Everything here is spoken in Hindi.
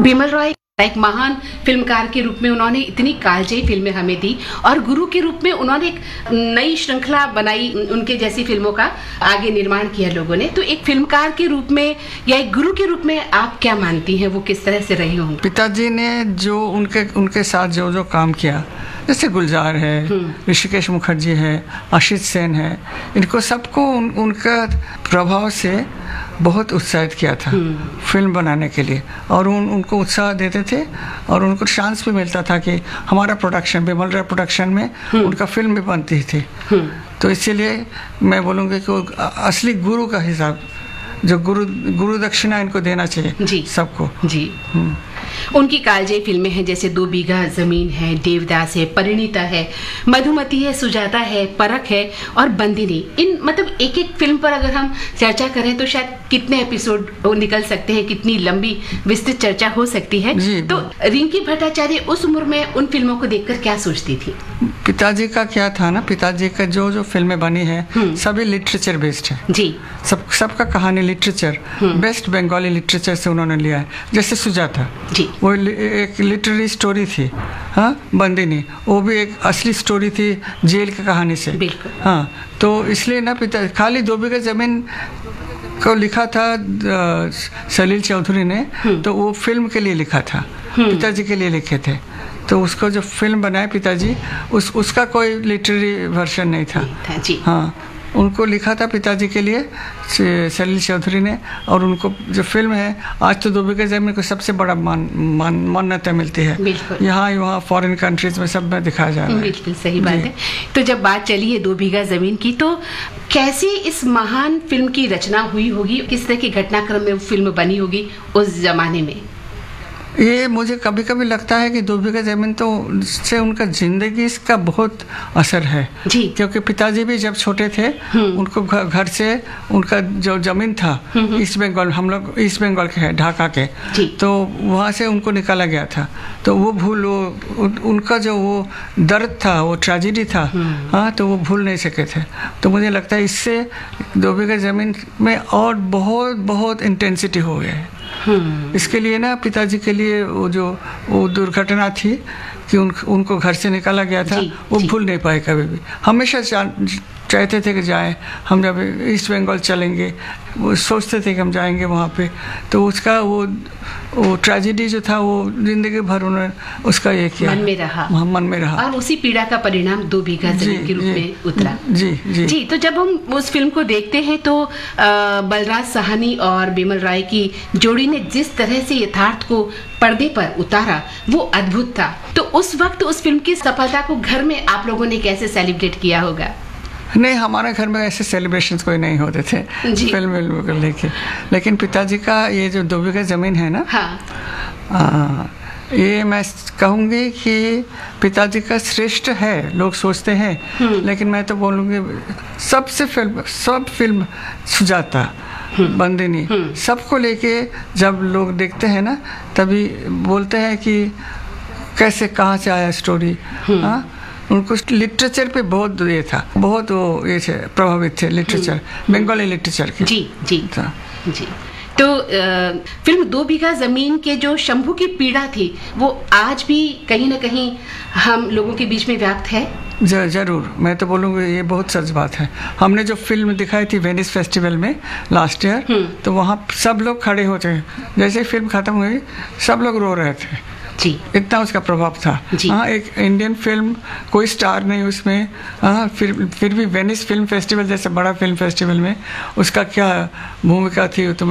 बिमल रॉय एक महान फिल्मकार के रूप में उन्होंने इतनी कालजयी फिल्में हमें दी और गुरु के रूप में उन्होंने एक नई श्रृंखला बनाई, उनके जैसी फिल्मों का आगे निर्माण किया लोगों ने। तो एक फिल्मकार के रूप में या एक गुरु के रूप में आप क्या मानती हैं, वो किस तरह से रही होंगी? पिताजी ने जो उनके साथ जो काम किया, जैसे गुलजार है, ऋषिकेश मुखर्जी है, आशीष सेन है, इनको सबको उनका प्रभाव से बहुत उत्साहित किया था फिल्म बनाने के लिए, और उनको उत्साह देते थे और उनको चांस भी मिलता था कि हमारा प्रोडक्शन, बिमल रॉय प्रोडक्शन में उनका फिल्म भी बनती थी। तो इसीलिए मैं बोलूँगी कि असली गुरु का हिसाब, जो गुरु दक्षिणा इनको देना चाहिए सबको जी। उनकी कालजयी फिल्में हैं जैसे 2 बीघा जमीन है, देवदास है, परिणीता है, मधुमती है, सुजाता है, परख है और बंदिनी। इन मतलब एक एक फिल्म पर अगर हम चर्चा करें तो शायद कितने एपिसोड निकल सकते हैं, कितनी लंबी विस्तृत चर्चा हो सकती है। तो रिंकी भट्टाचार्य उस उम्र में उन फिल्मों को देखकर क्या सोचती थी? पिताजी का क्या था ना, पिताजी का जो फिल्में बनी है सभी लिटरेचर बेस्ड है जी। सबका कहानी लिटरेचर, बेस्ट बंगाली लिटरेचर से उन्होंने लिया है। जैसे सुजाता जी, वो एक लिटरेरी स्टोरी थी। हाँ, बंदिनी वो भी एक असली स्टोरी थी जेल की कहानी से। हाँ, तो इसलिए ना पिता खाली 2 बीघा जमीन को लिखा था सलील चौधरी ने, तो वो फिल्म के लिए लिखा था, पिताजी के लिए लिखे थे। तो उसको जो फिल्म बनाए पिताजी, उसका कोई लिटरेरी वर्जन नहीं था जी। हाँ, उनको लिखा था पिताजी के लिए सलील चौधरी ने, और उनको जो फिल्म है आज तो 2 बीघा जमीन को सबसे बड़ा मान्यता मिलती है यहाँ फॉरेन कंट्रीज में सब में दिखाया जा रहा है। बिल्कुल सही बात है। तो जब बात चली है 2 बीघा जमीन की, तो कैसी इस महान फिल्म की रचना हुई होगी, किस तरह के घटनाक्रम में वो फिल्म बनी होगी उस जमाने में? ये मुझे कभी कभी लगता है कि 2 बीघा जमीन तो से उनका जिंदगी का बहुत असर है जी। क्योंकि पिताजी भी जब छोटे थे उनको घर से उनका जो जमीन था ईस्ट बंगाल, हम लोग ईस्ट बंगाल के हैं, ढाका के, तो वहाँ से उनको निकाला गया था। तो वो उनका जो वो दर्द था, वो ट्रेजेडी था, हाँ, तो वो भूल नहीं सके थे। तो मुझे लगता है इससे 2 बीघा जमीन में और बहुत बहुत इंटेंसिटी हो गया है। इसके लिए ना पिताजी के लिए वो दुर्घटना थी कि उनको घर से निकाला गया था, वो भूल नहीं पाए कभी भी। हमेशा चाहते थे कि जाए, हम जब ईस्ट बंगाल चलेंगे वो सोचते थे कि हम जाएंगे वहाँ पे। तो उसका वो ट्रेजेडी जो था वो जिंदगी भर उन्होंने उसका ये किया, मन में रहा और उसी पीड़ा का परिणाम 2 बीघा जमीन के रूप में उतरा। जी। तो जब हम उस फिल्म को देखते हैं तो बलराज साहनी और बिमल रॉय की जोड़ी ने जिस तरह से यथार्थ को पर्दे पर उतारा वो अद्भुत था। तो उस वक्त उस फिल्म की सफलता को घर में आप लोगों ने कैसे सेलिब्रेट किया होगा? नहीं, हमारे घर में ऐसे सेलिब्रेशंस कोई नहीं होते थे फिल्म को लेके, लेकिन पिताजी का ये जो 2 बीघा जमीन है ना, हाँ, ये मैं कहूँगी कि पिताजी का श्रेष्ठ है, लोग सोचते हैं, लेकिन मैं तो बोलूँगी सब फिल्म सुजाता, बंदिनी, सबको लेके जब लोग देखते हैं ना तभी बोलते हैं कि कैसे कहाँ से आया स्टोरी। हाँ, उनको लिटरेचर पे बहुत ये था, बहुत वो ये थे, प्रभावित थे लिटरेचर, बंगाली लिटरेचर के। जी। तो फिल्म 2 बीघा जमीन के जो शंभू की पीड़ा थी वो आज भी कहीं ना कहीं हम लोगों के बीच में व्याप्त है। जरूर, मैं तो बोलूँगी ये बहुत सच बात है। हमने जो फिल्म दिखाई थी वेनिस फेस्टिवल में लास्ट ईयर, तो वहाँ सब लोग खड़े होते हैं, जैसे फिल्म खत्म हुई सब लोग रो रहे थे जी, इतना उसका प्रभाव था। हाँ, एक इंडियन फिल्म, कोई स्टार नहीं उसमें, हाँ, फिर भी वेनिस फिल्म फेस्टिवल जैसे बड़ा फिल्म फेस्टिवल में उसका क्या भूमिका थी तो